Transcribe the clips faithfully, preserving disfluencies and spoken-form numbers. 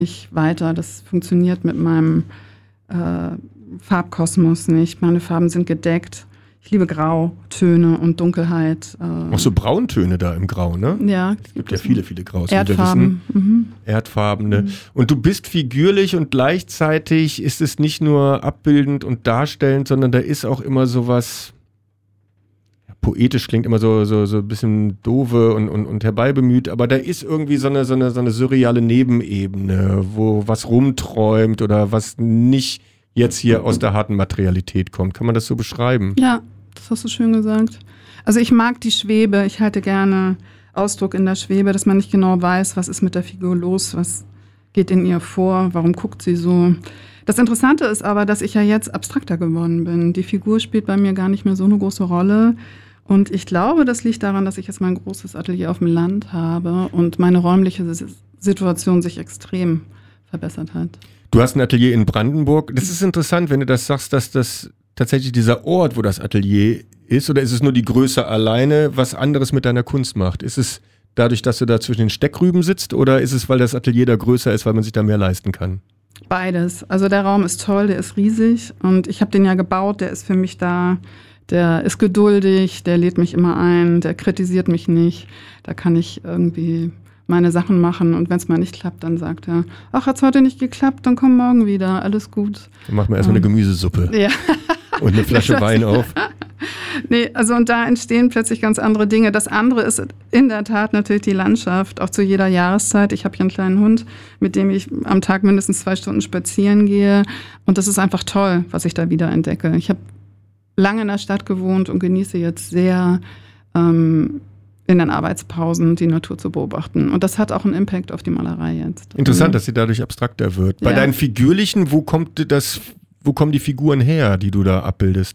nicht weiter. Das funktioniert mit meinem äh, Farbkosmos nicht. Meine Farben sind gedeckt. Ich liebe Grautöne und Dunkelheit. Äh. Auch so Brauntöne da im Grau, ne? Ja. Es gibt ja viele, viele Graus. Erdfarben. Mhm. Erdfarbene. Mhm. Und du bist figürlich und gleichzeitig ist es nicht nur abbildend und darstellend, sondern da ist auch immer sowas, ja, poetisch klingt immer so, so, so ein bisschen doofe und, und, und herbeibemüht, aber da ist irgendwie so eine, so eine, so eine surreale Nebenebene, wo was rumträumt oder was nicht jetzt hier aus der harten Materialität kommt. Kann man das so beschreiben? Ja, das hast du schön gesagt. Also ich mag die Schwebe. Ich halte gerne Ausdruck in der Schwebe, dass man nicht genau weiß, was ist mit der Figur los, was geht in ihr vor, warum guckt sie so. Das Interessante ist aber, dass ich ja jetzt abstrakter geworden bin. Die Figur spielt bei mir gar nicht mehr so eine große Rolle. Und ich glaube, das liegt daran, dass ich jetzt mein großes Atelier auf dem Land habe und meine räumliche Situation sich extrem verbessert hat. Du hast ein Atelier in Brandenburg. Das ist interessant, wenn du das sagst, dass das tatsächlich dieser Ort, wo das Atelier ist, oder ist es nur die Größe alleine, was anderes mit deiner Kunst macht? Ist es dadurch, dass du da zwischen den Steckrüben sitzt, oder ist es, weil das Atelier da größer ist, weil man sich da mehr leisten kann? Beides. Also der Raum ist toll, der ist riesig und ich habe den ja gebaut, der ist für mich da, der ist geduldig, der lädt mich immer ein, der kritisiert mich nicht, da kann ich irgendwie meine Sachen machen und wenn es mal nicht klappt, dann sagt er, ach, hat's heute nicht geklappt, dann komm morgen wieder, alles gut. Dann machen wir erstmal eine Gemüsesuppe. Ja. Und eine Flasche Wein auf. Nee, also und da entstehen plötzlich ganz andere Dinge. Das andere ist in der Tat natürlich die Landschaft, auch zu jeder Jahreszeit. Ich habe hier einen kleinen Hund, mit dem ich am Tag mindestens zwei Stunden spazieren gehe und das ist einfach toll, was ich da wieder entdecke. Ich habe lange in der Stadt gewohnt und genieße jetzt sehr ähm, in den Arbeitspausen die Natur zu beobachten. Und das hat auch einen Impact auf die Malerei jetzt. Interessant, mhm. dass sie dadurch abstrakter wird. Bei ja. deinen figürlichen, wo kommt das, wo kommen die Figuren her, die du da abbildest?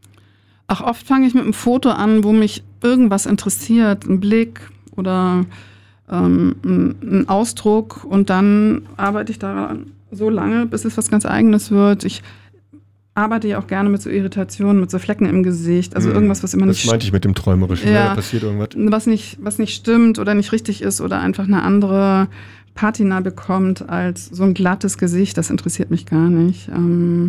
Ach, oft fange ich mit einem Foto an, wo mich irgendwas interessiert, ein Blick oder ähm, ein, ein Ausdruck und dann arbeite ich daran so lange, bis es was ganz Eigenes wird. Ich arbeite ja auch gerne mit so Irritationen, mit so Flecken im Gesicht, also irgendwas, was immer das nicht... Das meinte ich mit dem Träumerischen, ja, da passiert irgendwas. Was nicht, was nicht stimmt oder nicht richtig ist oder einfach eine andere Patina bekommt als so ein glattes Gesicht, das interessiert mich gar nicht. Ähm,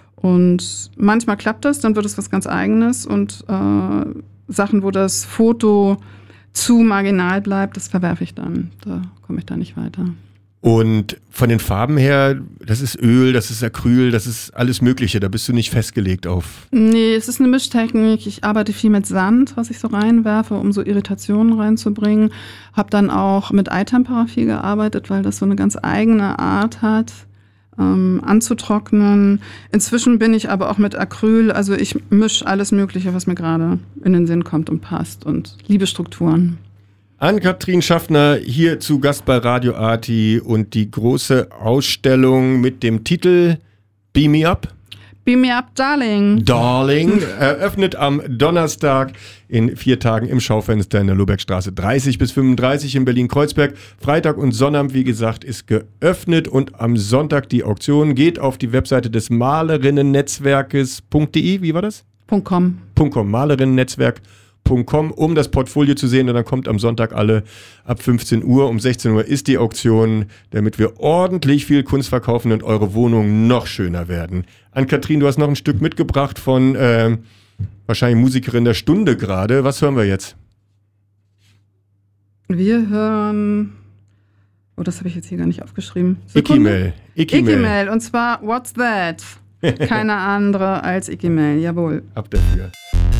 und manchmal klappt das, dann wird es was ganz Eigenes und äh, Sachen, wo das Foto zu marginal bleibt, das verwerfe ich dann. Da komme ich da nicht weiter. Und von den Farben her, das ist Öl, das ist Acryl, das ist alles Mögliche, da bist du nicht festgelegt auf. Nee, es ist eine Mischtechnik. Ich arbeite viel mit Sand, was ich so reinwerfe, um so Irritationen reinzubringen. Habe dann auch mit Eitempera viel gearbeitet, weil das so eine ganz eigene Art hat, ähm, anzutrocknen. Inzwischen bin ich aber auch mit Acryl, also ich mische alles Mögliche, was mir gerade in den Sinn kommt und passt und liebe Strukturen. Ann-Kathrin Schaffner hier zu Gast bei Radio Arti und die große Ausstellung mit dem Titel Beam Me Up. Beam Me Up, Darling. Darling eröffnet am Donnerstag in vier Tagen im Schaufenster in der Lohbergstraße dreißig bis fünfunddreißig in Berlin-Kreuzberg. Freitag und Sonnabend, wie gesagt, ist geöffnet und am Sonntag die Auktion. Geht auf die Webseite des Malerinnennetzwerkes punkt de, wie war das? .com. .com, Malerinnennetzwerk. um das Portfolio zu sehen und dann kommt am Sonntag alle ab fünfzehn Uhr. Um sechzehn Uhr ist die Auktion, damit wir ordentlich viel Kunst verkaufen und eure Wohnungen noch schöner werden. Ann-Kathrin, du hast noch ein Stück mitgebracht von äh, wahrscheinlich Musikerin der Stunde gerade. Was hören wir jetzt? Wir hören... Oh, das habe ich jetzt hier gar nicht aufgeschrieben. Ikimel. Ikimel. Und zwar What's That? Keine andere als Ikimel, jawohl. Ab dafür.